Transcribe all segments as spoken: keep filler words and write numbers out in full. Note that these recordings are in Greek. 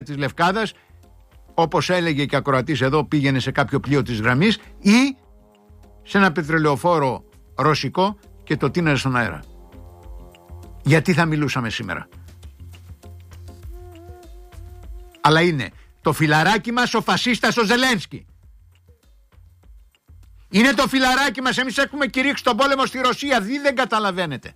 της Λευκάδας, όπως έλεγε και ακροατής εδώ, πήγαινε σε κάποιο πλοίο της γραμμής ή σε ένα πετρελαιοφόρο ρωσικό και το τίναζε στον αέρα. Γιατί θα μιλούσαμε σήμερα? Αλλά είναι το φιλαράκι μας ο φασίστας ο Ζελένσκι. Είναι το φιλαράκι μας. Εμείς έχουμε κηρύξει τον πόλεμο στη Ρωσία. Δι δεν καταλαβαίνετε.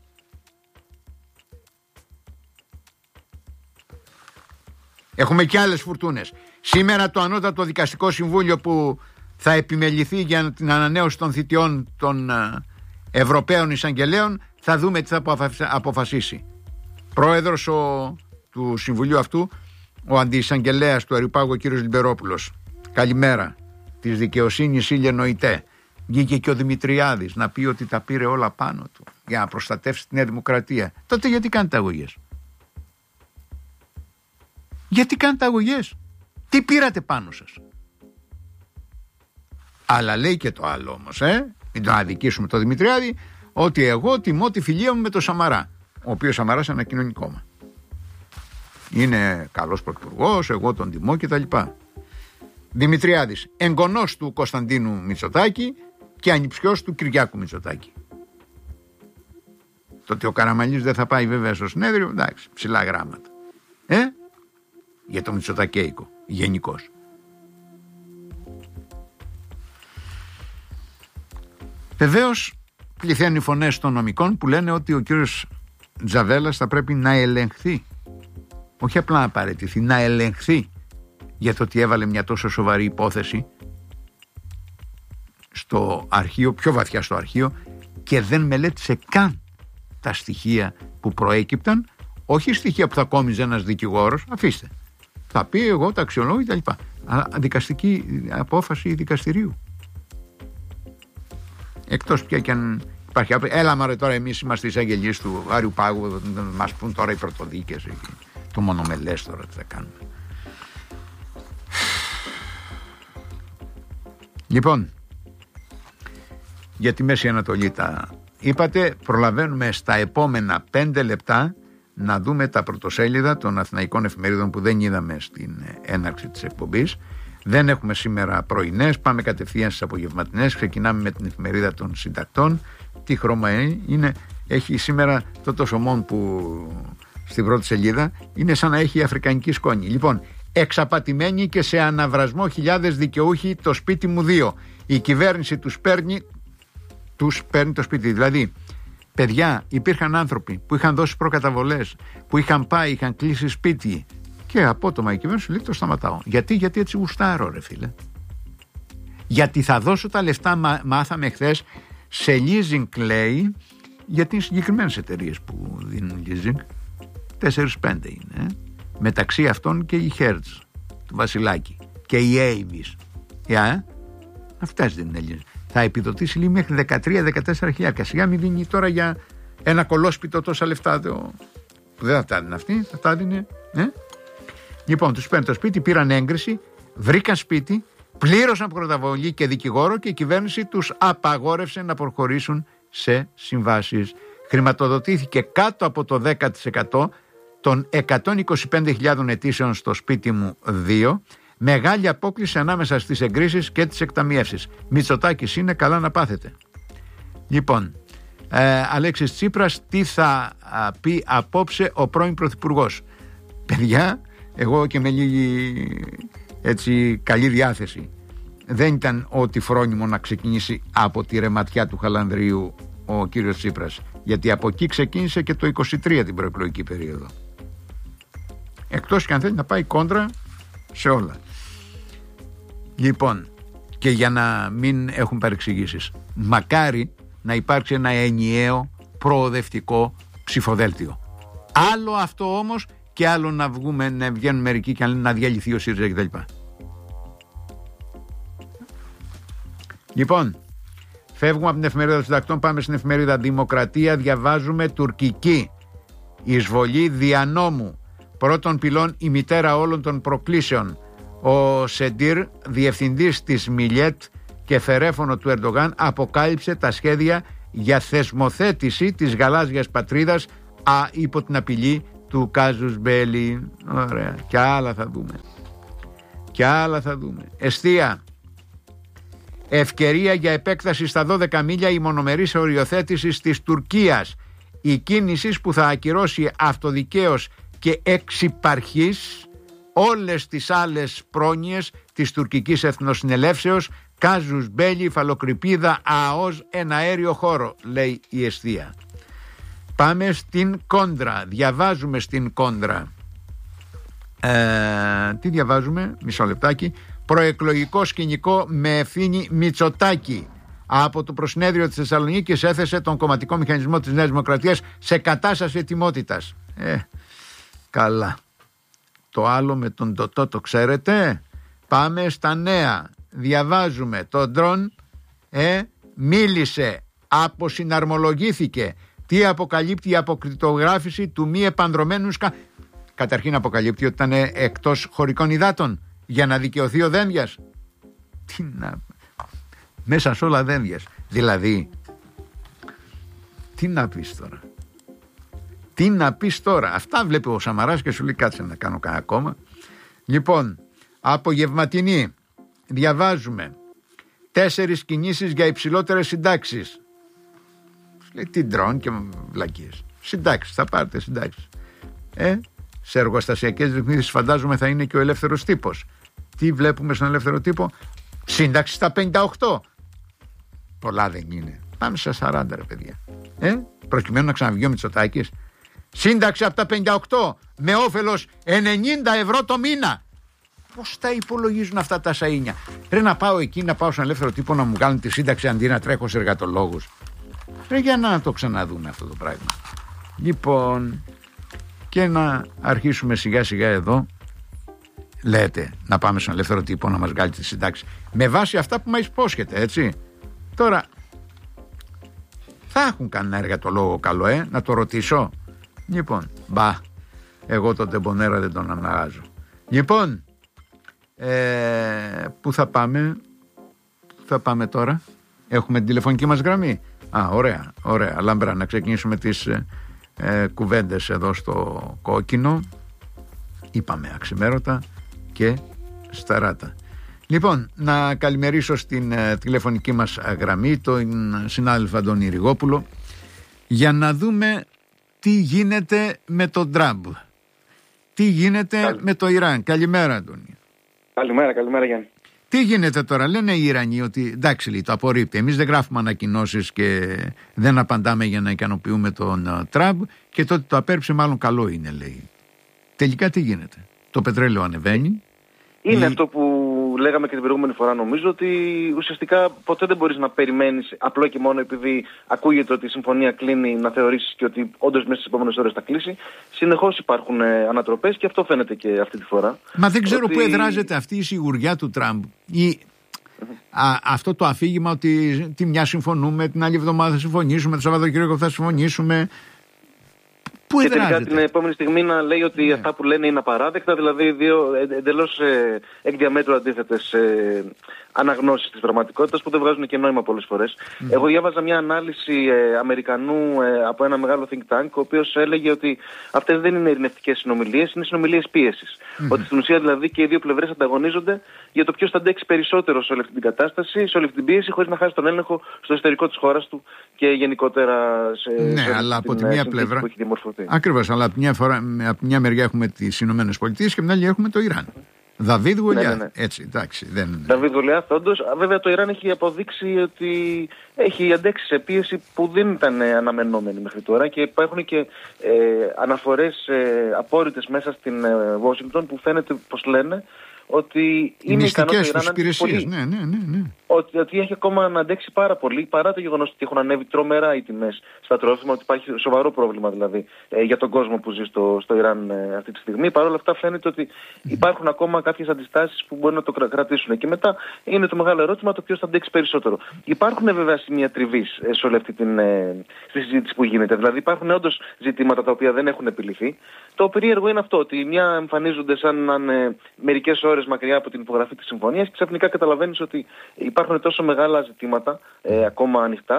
Έχουμε και άλλες φουρτούνες. Σήμερα το Ανώτατο Δικαστικό Συμβούλιο που θα επιμεληθεί για την ανανέωση των θητιών των Ευρωπαίων Εισαγγελέων, θα δούμε τι θα αποφασίσει. Πρόεδρος ο, του Συμβουλίου αυτού, ο Αντιεισαγγελέας του Αριουπάγου, ο κύριος Λιμπερόπουλος. Καλημέρα. Της δικαιοσύνης ήλιε νοητέ. Βγήκε και ο Δημητριάδης να πει ότι τα πήρε όλα πάνω του για να προστατεύσει τη Νέα Δημοκρατία. Τότε γιατί κάνετε αγωγές? Γιατί κάνετε αγωγές? Τι πήρατε πάνω σας? Αλλά λέει και το άλλο όμως, ε? μην τον αδικήσουμε το Δημητριάδη, ότι εγώ τιμώ τη φιλία μου με τον Σαμαρά, ο οποίος Σαμαράς είναι ένα κοινωνικό κόμμα. Είναι καλός πρωθυπουργός, εγώ τον τιμώ κτλ. Δημητριάδης, εγγονός του Κωνσταντίνου Μητσοτάκη και ανιψιός του Κυριάκου Μητσοτάκη. Το ότι ο Καραμανλής δεν θα πάει βέβαια στο συνέδριο, εντάξει, ψηλά γράμματα. Ε? Για το Μητσοτακέικο, γενικώς. Βεβαίως πληθαίνουν οι φωνές των νομικών που λένε ότι ο κύριος Τζαβέλας θα πρέπει να ελεγχθεί. Όχι απλά να παραιτηθεί, να ελεγχθεί για το ότι έβαλε μια τόσο σοβαρή υπόθεση στο αρχείο, πιο βαθιά στο αρχείο, και δεν μελέτησε καν τα στοιχεία που προέκυπταν, όχι στοιχεία που θα κόμιζε ένας δικηγόρος, αφήστε. Θα πει εγώ τα αξιολόγω κτλ. Αλλά δικαστική απόφαση δικαστηρίου. Εκτός πια κι αν υπάρχει. Έλα μωρέ τώρα, εμείς είμαστε εισαγγελείς του Αριουπάγου, μας πούν τώρα οι πρωτοδίκες, το μονομελές τώρα τι θα κάνουμε. Λοιπόν, για τη Μέση Ανατολή τα είπατε. Προλαβαίνουμε στα επόμενα πέντε λεπτά να δούμε τα πρωτοσέλιδα των αθηναϊκών εφημερίδων που δεν είδαμε στην έναρξη της εκπομπής. Δεν έχουμε σήμερα πρωινές, πάμε κατευθείαν στις απογευματινές. Ξεκινάμε με την εφημερίδα των συντακτών. Τι χρώμα είναι? Έχει σήμερα το τόσο μόν που στην πρώτη σελίδα είναι σαν να έχει αφρικανική σκόνη. Λοιπόν, εξαπατημένοι και σε αναβρασμό χιλιάδες δικαιούχοι, το σπίτι μου δύο. Η κυβέρνηση τους παίρνει, τους παίρνει το σπίτι. Δηλαδή, παιδιά, υπήρχαν άνθρωποι που είχαν δώσει προκαταβολές, που είχαν πάει, είχαν κλείσει σπίτι, και απότομα η κυβέρνηση λέει το σταματάω. Γιατί, γιατί έτσι γουστάρω ρε φίλε. Γιατί θα δώσω τα λεφτά, μά, μάθαμε χθες, σε leasing λέει, γιατί είναι συγκεκριμένες εταιρείες που δίνουν leasing, τέσσερα πέντε είναι, ε? Μεταξύ αυτών και η Hertz, του Βασιλάκη, και η Avis. Yeah, ε? Αυτές δίνουν leasing. Θα επιδοτήσει λέει μέχρι δεκατρία με δεκατέσσερα χιλιάδες. Σιγά μην δίνει τώρα για ένα κολόσπιτο τόσα λεφτά το... που δεν θα τα δίνει αυτή, θα τα δίνει. Ε? Λοιπόν, τους παίρνει το σπίτι, πήραν έγκριση, βρήκαν σπίτι, πλήρωσαν προκαταβολή και δικηγόρο και η κυβέρνηση τους απαγόρευσε να προχωρήσουν σε συμβάσεις. Χρηματοδοτήθηκε κάτω από το δέκα τοις εκατό των εκατόν είκοσι πέντε χιλιάδες αιτήσεων στο σπίτι μου δύο. Μεγάλη απόκληση ανάμεσα στις εγκρίσεις και τις εκταμιεύσεις. Μητσοτάκης είναι, καλά να πάθετε. Λοιπόν, ε, Αλέξης Τσίπρας, τι θα α, πει απόψε ο πρώην πρωθυπουργός? Παιδιά, εγώ και με λίγη έτσι καλή διάθεση, δεν ήταν ό,τι φρόνιμο να ξεκινήσει από τη ρεματιά του Χαλανδρίου ο κύριος Τσίπρας, γιατί από εκεί ξεκίνησε και το είκοσι τρία την προεκλογική περίοδο, εκτός και αν θέλει να πάει κόντρα σε όλα. Λοιπόν, και για να μην έχουν παρεξηγήσεις, μακάρι να υπάρξει ένα ενιαίο προοδευτικό ψηφοδέλτιο. Άλλο αυτό όμως, και άλλο να βγούμε, να βγαίνουν μερικοί και να διαλυθεί ο ΣΥΡΙΖΑ κτλ. Λοιπόν, φεύγουμε από την εφημερίδα των συντακτών, πάμε στην εφημερίδα Δημοκρατία. Διαβάζουμε τουρκική εισβολή δια νόμου. Πρώτον πυλών η μητέρα όλων των προκλήσεων. Ο Σεντήρ, διευθυντής της Μιλιέτ και φερέφωνο του Ερντογάν, αποκάλυψε τα σχέδια για θεσμοθέτηση της γαλάζιας πατρίδας α, υπό την απειλή του του κάζους μπέλι. Ωραία. Και άλλα θα δούμε. Και άλλα θα δούμε. Εστία. Ευκαιρία για επέκταση στα δώδεκα μίλια η μονομερής οριοθέτησης της Τουρκίας. Η κίνηση που θα ακυρώσει αυτοδικαίως και εξυπαρχής όλες τις άλλες πρόνοιες της τουρκικής εθνοσυνελεύσεως, κάζους μπέλι, φαλοκρηπίδα, ΑΟΣ, ένα αέριο χώρο, λέει η Εστία. Πάμε στην Κόντρα. Διαβάζουμε στην Κόντρα. Ε, τι διαβάζουμε, μισό λεπτάκι. Προεκλογικό σκηνικό με ευθύνη Μητσοτάκη. Από το Προσυνέδριο της Θεσσαλονίκης έθεσε τον κομματικό μηχανισμό της Νέας Δημοκρατίας σε κατάσταση ετοιμότητας. Ε, καλά. Το άλλο με τον Τωτό το ξέρετε. Πάμε στα νέα. Διαβάζουμε. Το ντρόν ε, μίλησε, αποσυναρμολογήθηκε. Τι αποκαλύπτει η αποκρυπτογράφηση του μη επανδρομένου σκα... Καταρχήν αποκαλύπτει ότι ήταν εκτός χωρικών υδάτων για να δικαιωθεί ο Δένδιας. Τι να... Μέσα σε όλα Δένδιας. Δηλαδή, τι να πεις τώρα. Τι να πεις τώρα. Αυτά βλέπει ο Σαμαράς και σου λέει κάτσε να κάνω κανένα ακόμα. Λοιπόν, απογευματινή. Διαβάζουμε. Τέσσερις κινήσεις για υψηλότερες συντάξεις. Λέει τι ντρόν και βλακίες. Συντάξεις, θα πάρετε συντάξεις. Ε, σε εργοστασιακές ρυθμίσεις φαντάζομαι θα είναι και ο ελεύθερος τύπος. Τι βλέπουμε στον ελεύθερο τύπο? Σύνταξη στα πενήντα οκτώ. Πολλά δεν είναι. Πάμε στα σαράντα ρε παιδιά. Ε, προκειμένου να ξαναβγεί ο Μητσοτάκης. Σύνταξη από τα πενήντα οκτώ με όφελος ενενήντα ευρώ το μήνα. Πώς τα υπολογίζουν αυτά τα σαΐνια? Πρέπει να πάω εκεί, να πάω στον ελεύθερο τύπο να μου κάνουν τη σύνταξη αντί να τρέχω σε εργατολόγους. Πρέπει για να το ξαναδούμε αυτό το πράγμα. Λοιπόν, και να αρχίσουμε σιγά σιγά εδώ. Λέτε να πάμε στον ελεύθερο τύπο να μας βγάλει τη συντάξη με βάση αυτά που μας υπόσχεται, έτσι. Τώρα θα έχουν κανένα εργατολόγο καλό, ε, να το ρωτήσω. Λοιπόν, μπα, εγώ τον τεμπονέρα δεν τον αναγάζω. Λοιπόν, ε, πού θα πάμε? Πού θα πάμε τώρα? Έχουμε την τηλεφωνική μας γραμμή. Α, ωραία, ωραία. Λάμπρα, να ξεκινήσουμε τις ε, ε, κουβέντες εδώ στο κόκκινο. Είπαμε αξιμέρωτα και σταράτα. Λοιπόν, να καλημερίσω στην ε, τηλεφωνική μας γραμμή τον συνάδελφο Αντώνη Ριγόπουλο για να δούμε τι γίνεται με τον Τραμπ. Τι γίνεται Καλη... με το Ιράν. Καλημέρα, Αντώνη. Καλημέρα, καλημέρα Γιάννη. Τι γίνεται τώρα? Λένε οι Ιρανοί ότι εντάξει, λέει, το απορρίπτει. Εμείς δεν γράφουμε ανακοινώσεις και δεν απαντάμε για να ικανοποιούμε τον uh, Τραμπ και το ότι το απέρριψε μάλλον καλό είναι, λέει. Τελικά τι γίνεται? Το πετρέλαιο ανεβαίνει. Είναι η... αυτό που λέγαμε και την προηγούμενη φορά, νομίζω, ότι ουσιαστικά ποτέ δεν μπορείς να περιμένεις απλό και μόνο επειδή ακούγεται ότι η συμφωνία κλείνει να θεωρήσεις και ότι όντως μέσα στις επόμενες ώρες θα κλείσει. Συνεχώς υπάρχουν ε, ανατροπές και αυτό φαίνεται και αυτή τη φορά. Μα δεν ξέρω ότι... πού εδράζεται αυτή η σιγουριά του Τραμπ. Η... Α, αυτό το αφήγημα ότι τη μια συμφωνούμε, την άλλη εβδομάδα θα συμφωνήσουμε, το Σαββατοκύριακο θα συμφωνήσουμε. Πού και τελικά την επόμενη στιγμή να λέει ότι ναι. αυτά που λένε είναι απαράδεκτα, δηλαδή δύο εντελώς ε, εκ διαμέτρου αντίθετες ε, αναγνώσεις της πραγματικότητας που δεν βγάζουν και νόημα πολλές φορές. Mm. Εγώ διάβαζα μια ανάλυση ε, Αμερικανού ε, από ένα μεγάλο think tank, ο οποίος έλεγε ότι αυτές δεν είναι ειρηνευτικές συνομιλίες, είναι συνομιλίες πίεσης. Mm. Ότι στην ουσία δηλαδή και οι δύο πλευρές ανταγωνίζονται για το ποιος θα αντέξει περισσότερο σε όλη αυτή την κατάσταση, σε όλη αυτή την πίεση, χωρίς να χάσει τον έλεγχο στο εσωτερικό της χώρας του και γενικότερα σε, ναι, σε αλλά από την, τη μία πλευρά που έχει δημορφωθεί. Ακριβώς, αλλά από μια, φορά, από μια μεριά έχουμε τις Ηνωμένες Πολιτείες και από την άλλη έχουμε το Ιράν. Δαβίδ Γολιάθ, ναι, ναι, ναι. Έτσι, εντάξει. Δεν... Δαβίδ Γολιάθ, όντως. Βέβαια το Ιράν έχει αποδείξει ότι έχει αντέξει σε πίεση που δεν ήταν αναμενόμενη μέχρι τώρα και υπάρχουν και ε, αναφορές ε, απόρριτες μέσα στην Washington που φαίνεται, πως λένε, ότι είναι ικανό το Ιράν πολύ. Ναι, ναι, ναι, ναι. Ότι, ότι έχει ακόμα να αντέξει πάρα πολύ παρά το γεγονός ότι έχουν ανέβει τρομερά οι τιμές στα τρόφιμα, ότι υπάρχει σοβαρό πρόβλημα δηλαδή ε, για τον κόσμο που ζει στο, στο Ιράν ε, αυτή τη στιγμή. Παρ' όλα αυτά φαίνεται ότι υπάρχουν ακόμα κάποιες αντιστάσεις που μπορεί να το κρατήσουν. Και μετά είναι το μεγάλο ερώτημα το ποιος θα αντέξει περισσότερο. Υπάρχουν βέβαια σημεία τριβής ε, σε όλη αυτή την ε, στη συζήτηση που γίνεται. Δηλαδή υπάρχουν όντως ζητήματα τα οποία δεν έχουν επιληθεί. Το περίεργο είναι αυτό, ότι μια εμφανίζονται σαν να είναι μερικές ώρες μακριά από την υπογραφή της συμφωνίας και ξαφνικά καταλαβαίνεις ότι υπάρχουν τόσο μεγάλα ζητήματα ε, ακόμα ανοιχτά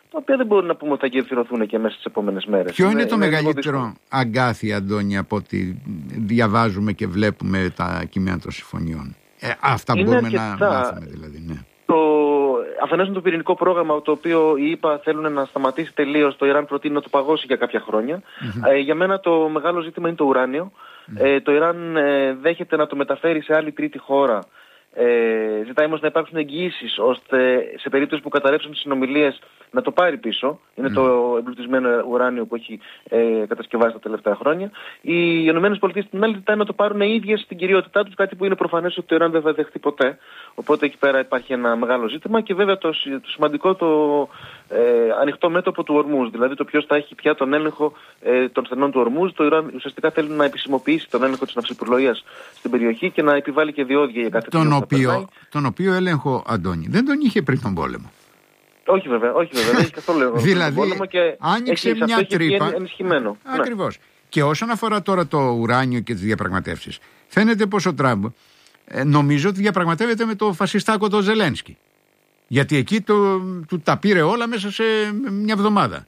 τα οποία δεν μπορούν να πούμε ότι θα γεφυρωθούν και μέσα στις επόμενες μέρες. Ποιο είναι, είναι το είναι μεγαλύτερο αγκάθι, Αντώνη, από ό,τι διαβάζουμε και βλέπουμε τα κείμενα των συμφωνιών? Ε, αυτά είναι μπορούμε αρκετά... να μάθουμε δηλαδή, ναι. Το... Αφενός είναι το πυρηνικό πρόγραμμα, το οποίο οι ΗΠΑ θέλουν να σταματήσει τελείως. Το Ιράν προτείνει να το παγώσει για κάποια χρόνια. Mm-hmm. Ε, για μένα το μεγάλο ζήτημα είναι το ουράνιο. Mm-hmm. Ε, το Ιράν ε, δέχεται να το μεταφέρει σε άλλη τρίτη χώρα. Ε, ζητάει όμως να υπάρξουν εγγυήσεις ώστε σε περίπτωση που καταρρεύσουν τις συνομιλίες να το πάρει πίσω. Είναι mm. το εμπλουτισμένο ουράνιο που έχει ε, κατασκευάσει τα τελευταία χρόνια. Οι ΗΠΑ στην άλλη ζητάνε να το πάρουν οι ίδιες στην κυριότητά τους, κάτι που είναι προφανές ότι το Ιράν δεν θα δεχτεί ποτέ. Οπότε εκεί πέρα υπάρχει ένα μεγάλο ζήτημα και βέβαια το, το σημαντικό το ε, ανοιχτό μέτωπο του Ορμούζ. Δηλαδή το ποιος θα έχει πια τον έλεγχο ε, των στενών του Ορμούζ. Το Ιράν ουσιαστικά θέλει να επισημοποιήσει τον έλεγχο της ναυσιπλοείας στην περιοχή και να επιβάλλει και διόδια για κάθε τον οποίο, τον οποίο έλεγχο, Αντώνη, δεν τον είχε πριν τον πόλεμο. Όχι βέβαια, όχι βέβαια, δεν έχει καθόλου έλεγχο δηλαδή, τον πόλεμο και άνοιξε έχει, μια τρύπα ενισχυμένο. Ακριβώς. Ναι. Και όσον αφορά τώρα το ουράνιο και τις διαπραγματεύσεις, φαίνεται πως ο Τραμπ ε, νομίζω ότι διαπραγματεύεται με το φασιστάκο το Ζελένσκι. Γιατί εκεί το, του τα πήρε όλα μέσα σε μια εβδομάδα.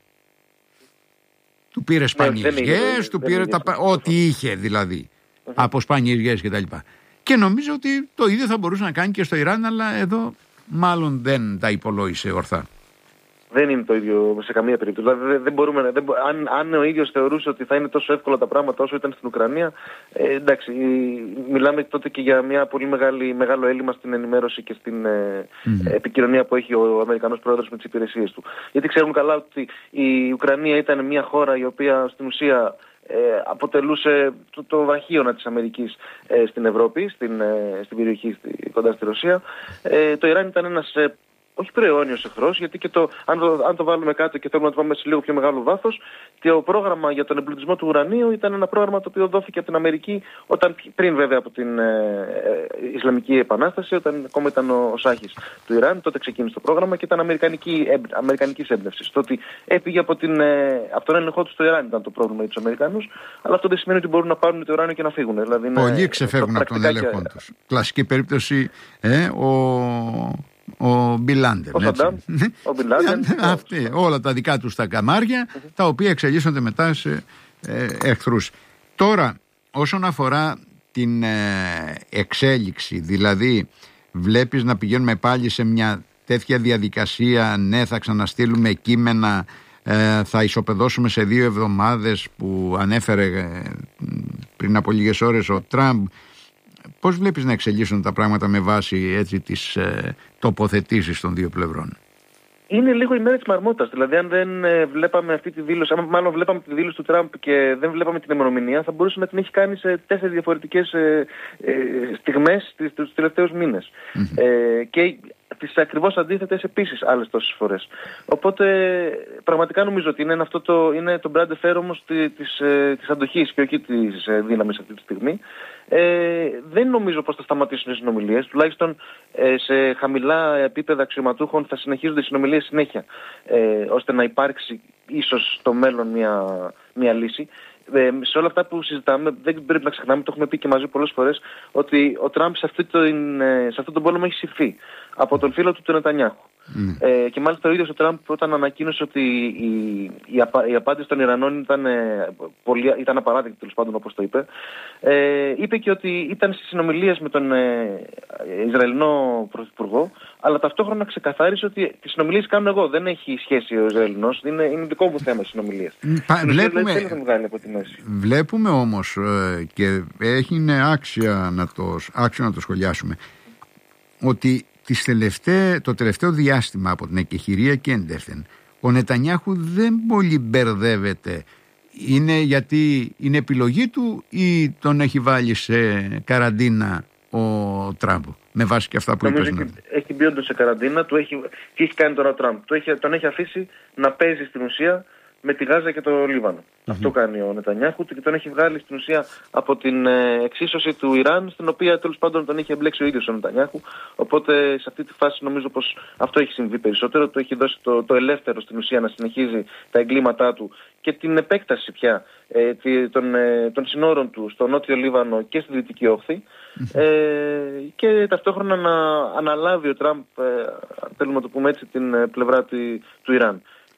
Του πήρε σπανιές γιές, του πήρε τα, ό,τι είχε δηλαδή, uh-huh. από σπανιές γιές κτλ. Και νομίζω ότι το ίδιο θα μπορούσε να κάνει και στο Ιράν, αλλά εδώ μάλλον δεν τα υπολόγισε ορθά. Δεν είναι το ίδιο σε καμία περίπτωση. Δηλαδή, δεν μπορούμε, δεν, αν, αν ο ίδιος θεωρούσε ότι θα είναι τόσο εύκολα τα πράγματα όσο ήταν στην Ουκρανία, ε, εντάξει, μιλάμε τότε και για μια πολύ μεγάλη, μεγάλο έλλειμμα στην ενημέρωση και στην ε, mm. επικοινωνία που έχει ο Αμερικανός πρόεδρος με τις υπηρεσίες του. Γιατί ξέρουν καλά ότι η Ουκρανία ήταν μια χώρα η οποία στην ουσία Ε, αποτελούσε το, το βαχίωνα της Αμερικής ε, στην Ευρώπη, στην, ε, στην περιοχή στη, κοντά στη Ρωσία. Ε, το Ιράν ήταν ένας ε, όχι προαιώνιος εχθρός, γιατί και το, αν, το, αν το βάλουμε κάτω και θέλουμε να το πάμε σε λίγο πιο μεγάλο βάθος, το πρόγραμμα για τον εμπλουτισμό του ουρανίου ήταν ένα πρόγραμμα το οποίο δόθηκε από την Αμερική όταν, πριν βέβαια από την ε, ε, Ισλαμική Επανάσταση, όταν ακόμα ήταν ο, ο Σάχης του Ιράν, τότε ξεκίνησε το πρόγραμμα και ήταν αμερικανική, ε, αμερικανικής έμπνευσης. Το ότι έφυγε από, την, ε, από τον έλεγχό του στο Ιράν ήταν το πρόβλημα για τους Αμερικανούς, αλλά αυτό δεν σημαίνει ότι μπορούν να πάρουν το ουράνιο και να φύγουν. Δηλαδή, πολλοί ξεφεύγουν από τον έλεγχό και... τους. Κλασική περίπτωση, ε, ο... Ο Μπιλάντερ. Ο Μπιλάντερ. Αυτοί, όλα τα δικά τους τα καμάρια, mm-hmm. τα οποία εξελίσσονται μετά σε ε, εχθρούς. Τώρα, όσον αφορά την ε, εξέλιξη, δηλαδή βλέπεις να πηγαίνουμε πάλι σε μια τέτοια διαδικασία, ναι, θα ξαναστείλουμε κείμενα, ε, θα ισοπεδώσουμε σε δύο εβδομάδες που ανέφερε ε, πριν από λίγες ώρες ο Τραμπ. Πώς βλέπεις να εξελίσσουν τα πράγματα με βάση έτσι τις ε, τοποθετήσεις των δύο πλευρών? Είναι λίγο η μέρα της μαρμότας. Δηλαδή, αν δεν ε, βλέπαμε αυτή τη δήλωση, αν μάλλον βλέπαμε τη δήλωση του Τραμπ και δεν βλέπαμε την ημερομηνία, θα μπορούσε να την έχει κάνει σε τέσσερις διαφορετικές ε, ε, στιγμές τους τελευταίους μήνες. Mm-hmm. Ε, και τις ακριβώς αντίθετες επίσης άλλες τόσες φορές. Οπότε πραγματικά νομίζω ότι είναι αυτό το, είναι το brand fair όμως της, ε, της αντοχής και όχι της ε, δύναμης αυτή τη στιγμή. Ε, δεν νομίζω πως θα σταματήσουν οι συνομιλίες, τουλάχιστον ε, σε χαμηλά επίπεδα αξιωματούχων θα συνεχίζονται οι συνομιλίες συνέχεια, ε, ώστε να υπάρξει ίσως στο μέλλον μια, μια λύση. Ε, σε όλα αυτά που συζητάμε, δεν πρέπει να ξεχνάμε, το έχουμε πει και μαζί πολλές φορές, ότι ο Τραμπ σε, αυτή το, σε αυτόν τον πόλεμο έχει συρθεί από τον φίλο του, τον Νετανιάχου. Mm. Ε, και μάλιστα ο ίδιος ο Τραμπ, όταν ανακοίνωσε ότι η, η, απα, η απάντηση των Ιρανών ήταν, ε, πολύ, ήταν απαράδεκτη, τέλος πάντων, όπως το είπε, ε, είπε και ότι ήταν στις συνομιλίες με τον ε, Ισραηλινό Πρωθυπουργό, αλλά ταυτόχρονα ξεκαθάρισε ότι τις συνομιλίες κάνω εγώ. Δεν έχει σχέση ο Ισραηλινός, είναι, είναι δικό μου θέμα οι συνομιλίες. Βλέπουμε, βλέπουμε όμως ε, και έχει άξια να το, άξιο να το σχολιάσουμε, ότι τις τελευταί, το τελευταίο διάστημα από την εκεχηρία και εντεύθεν ο Νετανιάχου δεν πολύ μπερδεύεται. Είναι γιατί είναι επιλογή του ή τον έχει βάλει σε καραντίνα ο Τραμπ, με βάση και αυτά που είπες? Έχει, έχει μπει όντως σε καραντίνα. Του έχει, τι έχει κάνει τώρα ο Τραμπ? Του έχει, τον έχει αφήσει να παίζει στην ουσία με τη Γάζα και το Λίβανο. Mm-hmm. Αυτό κάνει ο Νετανιάχου και τον έχει βγάλει στην ουσία από την ε, εξίσωση του Ιράν, στην οποία τέλος πάντων τον είχε εμπλέξει ο ίδιος ο Νετανιάχου. Οπότε σε αυτή τη φάση νομίζω πως αυτό έχει συμβεί περισσότερο. Του έχει δώσει το, το ελεύθερο στην ουσία να συνεχίζει τα εγκλήματά του και την επέκταση πια ε, των, ε, των συνόρων του στο νότιο Λίβανο και στη δυτική όχθη. Mm-hmm. Ε, και ταυτόχρονα να αναλάβει ο Τραμπ, ε, θέλουμε να το πούμε έτσι, την πλευρά του, του Ιράν.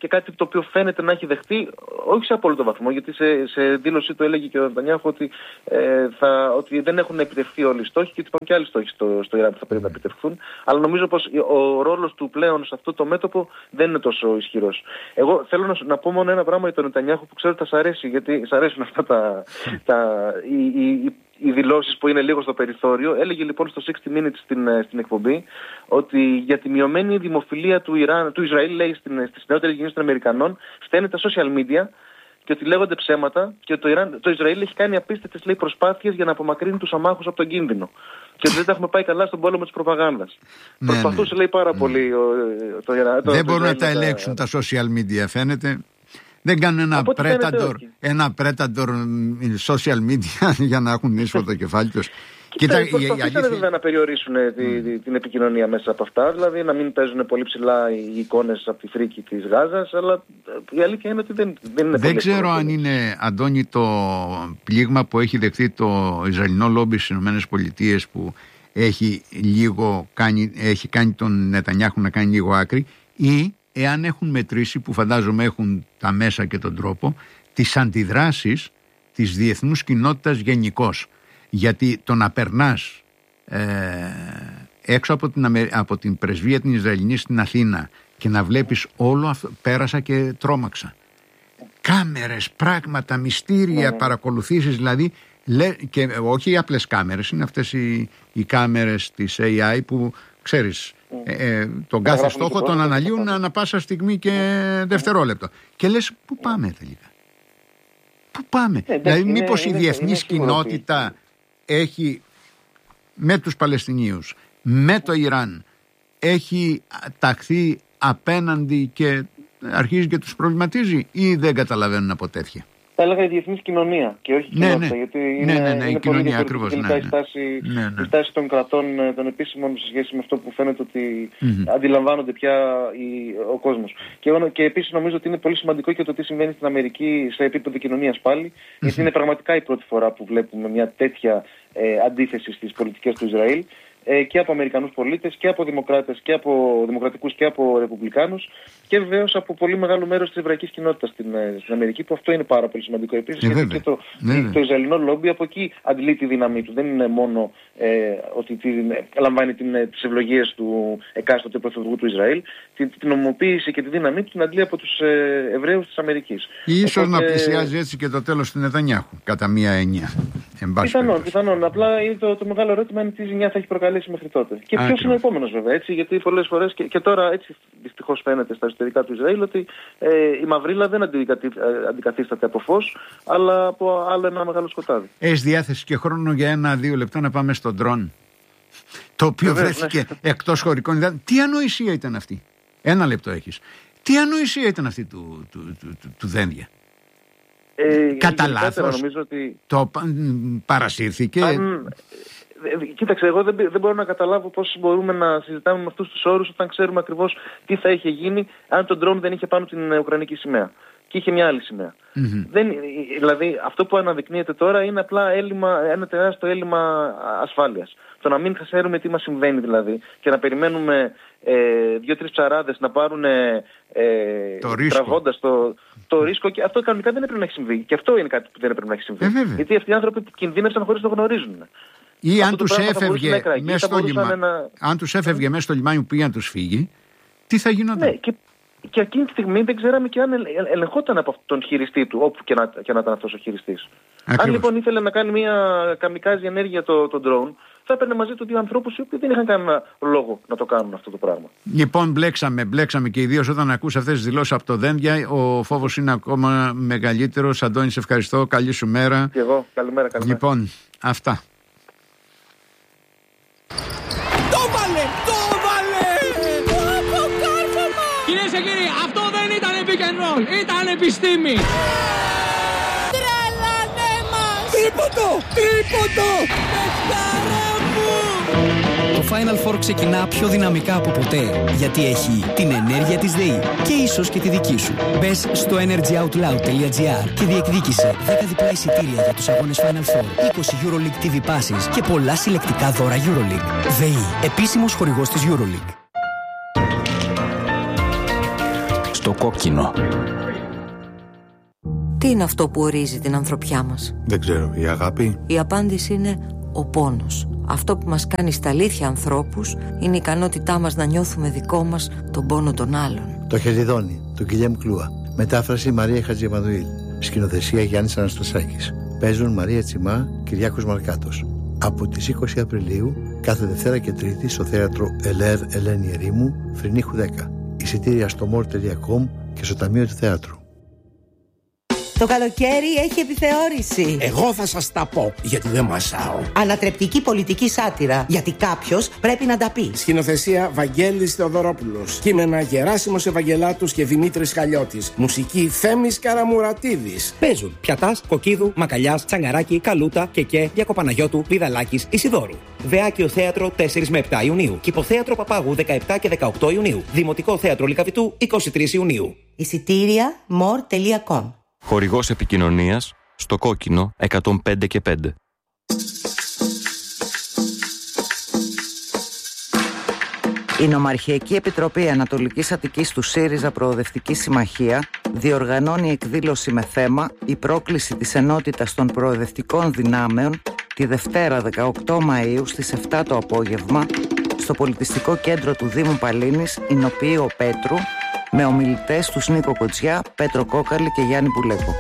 και κάτι το οποίο φαίνεται να έχει δεχτεί, όχι σε απόλυτο βαθμό, γιατί σε, σε δήλωσή του έλεγε και ο Νετανιάχου ότι, ε, θα, ότι δεν έχουν επιτευχθεί όλοι οι στόχοι και ότι υπάρχουν και άλλοι στόχοι στο, στο Ιράν που θα πρέπει να επιτευχθούν. Αλλά νομίζω πως ο ρόλος του πλέον σε αυτό το μέτωπο δεν είναι τόσο ισχυρός. Εγώ θέλω να, να πω μόνο ένα πράγμα για τον Νετανιάχου που ξέρω ότι θα σας αρέσει, γιατί σας αρέσουν αυτά τα, τα, οι, οι, οι δηλώσεις που είναι λίγο στο περιθώριο. Έλεγε λοιπόν στο εξήντα Minutes στην, στην εκπομπή ότι για τη μειωμένη δημοφιλία του, Ιράν, του Ισραήλ, λέει, στην, στις νεότερες γενιές των Αμερικανών, φταίνε τα social media και ότι λέγονται ψέματα και ότι το, Ιράν, το Ισραήλ έχει κάνει απίστευτες, λέει, προσπάθειες για να απομακρύνει τους αμάχους από τον κίνδυνο. Και ότι δεν τα έχουμε πάει καλά στον πόλεμο της προπαγάνδας. Ναι, προσπαθούσε, ναι, λέει, πάρα ναι. πολύ ο, το, το, το, δεν το, μπορούν το, να τα ελέγξουν τα social media, φαίνεται. Δεν κάνουν ένα πρέταντορ, ένα πρέταντορ social media για να έχουν ίσο το κεφάλι τους. Κοίτα, προσπαθήσανε βέβαια να περιορίσουν mm. τη, την επικοινωνία μέσα από αυτά, δηλαδή να μην παίζουν πολύ ψηλά οι εικόνες από τη φρίκη της Γάζας, αλλά η αλήθεια είναι ότι δεν, δεν είναι. Δεν ξέρω αν είναι, Αντώνη, το πλήγμα που έχει δεχθεί το Ισραηλινό λόμπι στις ΗΠΑ που έχει, λίγο κάνει, έχει κάνει τον Νετανιάχου να κάνει λίγο άκρη, ή εάν έχουν μετρήσει, που φαντάζομαι έχουν τα μέσα και τον τρόπο, τις αντιδράσεις της διεθνούς κοινότητας γενικώς. Γιατί το να περνάς ε, έξω από την, Αμε... από την πρεσβεία την Ισραηλινή στην Αθήνα και να βλέπεις όλο αυτό, πέρασα και τρόμαξα. Κάμερες, πράγματα, μυστήρια, mm. παρακολουθήσεις, δηλαδή, λέ... και όχι οι απλές κάμερες, είναι αυτές οι, οι κάμερες της έι άι που, ξέρεις, mm. ε, ε, τον κάθε στόχο τον αναλύουν ανά πάσα στιγμή και δευτερόλεπτο. Και λες, πού πάμε τελικά. Πού πάμε. Ε, δηλαδή, μήπως η διεθνής κοινότητα έχει με τους Παλαιστινίους, με το Ιράν, έχει ταχθεί απέναντι και αρχίζει και τους προβληματίζει, ή δεν καταλαβαίνουν από τέτοια? Θα έλεγα η διεθνής κοινωνία και όχι η ναι, κοινότητα, ναι. γιατί ναι, είναι, ναι, ναι, είναι η πολύ κοινωνία ακριβώς, ναι, ναι. η στάση, ναι, ναι. η στάση των κρατών, των επίσημων, σε σχέση με αυτό που φαίνεται ότι mm-hmm. αντιλαμβάνονται πια η, ο κόσμος. Και, και επίσης νομίζω ότι είναι πολύ σημαντικό και το τι συμβαίνει στην Αμερική σε επίπεδο κοινωνίας πάλι, mm-hmm. γιατί είναι πραγματικά η πρώτη φορά που βλέπουμε μια τέτοια ε, αντίθεση στις πολιτικές του Ισραήλ, και από Αμερικανούς πολίτες και από δημοκράτες και από δημοκρατικούς και από ρεπουμπλικάνους και βεβαίως από πολύ μεγάλο μέρος της εβραϊκής κοινότητας στην, στην Αμερική, που αυτό είναι πάρα πολύ σημαντικό επίσης, ε, γιατί και το, ναι, το Ισραηλινό λόμπι από εκεί αντλεί τη δύναμή του. Δεν είναι μόνο ε, ότι την, λαμβάνει την, τις ευλογίες του εκάστοτε πρωθυπουργού του Ισραήλ, την, την νομοποίηση και τη δύναμή του την αντλεί από τους ε, Εβραίους της Αμερικής. Ίσως να πλησιάζει έτσι και το τέλος του Νετανιάχου, κατά μία έννοια. Πιθανόν, πιθανόν. Απλά το, το μεγάλο ερώτημα είναι τι ζημιά θα έχει προκαλέσει μέχρι τότε. Και ποιος είναι ο επόμενος, βέβαια, έτσι, γιατί πολλές φορές και, και τώρα έτσι δυστυχώς φαίνεται στα εσωτερικά του Ισραήλ ότι ε, η μαυρίλα δεν αντικαθί, αντικαθίσταται από φως, αλλά από άλλο ένα μεγάλο σκοτάδι. Έχεις διάθεση και χρόνο για ένα-δύο λεπτά να πάμε στο ντρόν, το οποίο Βεβαίως, βρέθηκε ναι. εκτός χωρικών υδάτων. Τι ανοησία ήταν αυτή? Ένα λεπτό έχεις. Τι ανοησία ήταν αυτή του, του, του, του, του Δένδια? Ε, Κατά λάθος ότι... το παρασύρθηκε. Αν... Κοίταξε, εγώ δεν, δεν μπορώ να καταλάβω πώς μπορούμε να συζητάμε με αυτούς τους όρους όταν ξέρουμε ακριβώς τι θα είχε γίνει αν το ντρόν δεν είχε πάνω την ουκρανική σημαία και είχε μια άλλη σημαία. Mm-hmm. Δεν, δηλαδή αυτό που αναδεικνύεται τώρα είναι απλά έλλειμμα, ένα τεράστιο έλλειμμα ασφάλειας. Το να μην ξέρουμε τι μας συμβαίνει δηλαδή και να περιμένουμε ε, δύο-τρεις ψαράδες να πάρουν ε, τραβώντας το, το ρίσκο, και αυτό κανονικά δεν έπρεπε να έχει συμβεί. Και αυτό είναι κάτι που δεν έπρεπε να έχει συμβεί. Ε, Γιατί αυτοί οι άνθρωποι που κινδύνευσαν χωρίς να το γνωρίζουν. Ή αν τους έφευγε μέσα στο λιμάνι, να... αν τους έφευγε μέσα στο λιμάνι που πήγε να τους φύγει, τι θα γινόταν? Ναι, και, και εκείνη τη στιγμή δεν ξέραμε και αν ελεγχόταν από τον χειριστή του, όπου και να, και να ήταν αυτός ο χειριστής. Ακριβώς. Αν λοιπόν ήθελε να κάνει μια καμικάζι ενέργεια το, το drone, θα έπαιρνε μαζί του δύο ανθρώπους οι οποίοι δεν είχαν κανένα λόγο να το κάνουν αυτό το πράγμα. Λοιπόν, μπλέξαμε, μπλέξαμε και ιδίως όταν ακούς αυτές τις δηλώσεις από το Δένδια, ο φόβος είναι ακόμα μεγαλύτερος. Αντώνη, σε ευχαριστώ. Καλή σου μέρα. Και εγώ. Καλημέρα, καλημέρα. Λοιπόν, αυτά. Το βάλε! Το βάλε! Το κάρφωμα! Κυρίες και κύριοι, αυτό δεν ήταν pick and roll, ήταν επιστήμη! Τρελάνε μας! Τρίποντο! Τρίποντο! Παιχτάρα μου! Το Final Four ξεκινά πιο δυναμικά από ποτέ, γιατί έχει την ενέργεια της ΔΕΗ και ίσως και τη δική σου. Μπες στο energyoutloud τελεία gr και διεκδίκησε δέκα διπλά εισιτήρια για τους αγώνες Final Four, είκοσι EuroLeague τι βι Passes και πολλά συλλεκτικά δώρα EuroLeague. ΔΕΗ, επίσημος χορηγός της EuroLeague. Στο κόκκινο. Τι είναι αυτό που ορίζει την ανθρωπιά μας? Δεν ξέρω, η αγάπη. Η απάντηση είναι ο πόνος. Αυτό που μας κάνει στα αλήθεια ανθρώπους είναι η ικανότητά μας να νιώθουμε δικό μας τον πόνο των άλλων. Το Χελιδόνι, του Γκυλιέμ Κλούα. Μετάφραση Μαρία Χατζημανουήλ. Σκηνοθεσία Γιάννης Αναστασάκης. Παίζουν Μαρία Τσιμά, Κυριάκος Μαρκάτος. Από τις είκοσι Απριλίου, κάθε Δευτέρα και Τρίτη στο θέατρο Ελέρ Ελένη Ερήμου, Φρυνίχου δέκα. Εισιτήρια στο μορ τελεία κομ και στο Ταμείο του Θεάτρου. Το καλοκαίρι έχει επιθεώρηση. Εγώ θα σας τα πω, γιατί δεν μασάω. Ανατρεπτική πολιτική σάτυρα, γιατί κάποιος πρέπει να τα πει. Σκηνοθεσία Βαγγέλης Θεοδωρόπουλος. Κείμενα Γεράσιμος Ευαγγελάτους και Δημήτρης Χαλιώτης. Μουσική Θέμης Καραμουρατίδης. Παίζουν Πιατάς, Κοκκίδου, Μακαλιάς, Τσαγκαράκη, Καλούτα, Κεκέ, Διακοπαναγιώτου, Βιδαλάκης, Ισιδώρου. Βεάκιο Θέατρο τέσσερα με επτά Ιουνίου. Κηποθέατρο Παπάγου δεκαεπτά και δεκαοκτώ Ιουνίου. Δημοτικό Θέατρο Λυκαβητού είκοσι τρεις Ιουνίου. Εισιτήρια μορ τελεία κομ. Χορηγός επικοινωνίας στο κόκκινο εκατόν πέντε και πέντε. Η Νομαρχιακή Επιτροπή Ανατολικής Αττικής του ΣΥΡΙΖΑ Προοδευτική Συμμαχία διοργανώνει εκδήλωση με θέμα «Η πρόκληση της ενότητας των προοδευτικών δυνάμεων» τη Δευτέρα δεκαοκτώ Μαΐου στις επτά το απόγευμα στο Πολιτιστικό Κέντρο του Δήμου Παλίνης, Ηνοποιείο Πέτρου, με ομιλητές τους Νίκο Κοτσιά, Πέτρο Κόκαλη και Γιάννη Πουλέκο.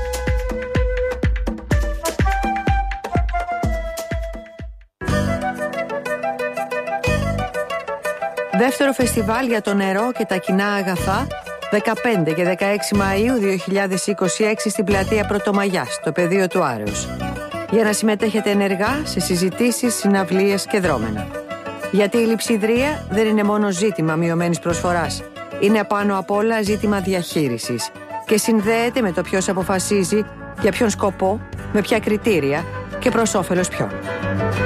Δεύτερο φεστιβάλ για το νερό και τα κοινά αγαθά, δεκαπέντε και δεκαέξι Μαΐου δύο χιλιάδες είκοσι έξι στην πλατεία Πρωτομαγιάς, στο πεδίο του Άρεως. Για να συμμετέχετε ενεργά σε συζητήσεις, συναυλίες και δρόμενα. Γιατί η λειψιδρία δεν είναι μόνο ζήτημα μειωμένης προσφοράς. Είναι πάνω απ' όλα ζήτημα διαχείρισης και συνδέεται με το ποιος αποφασίζει, για ποιον σκοπό, με ποια κριτήρια και προς όφελος ποιον.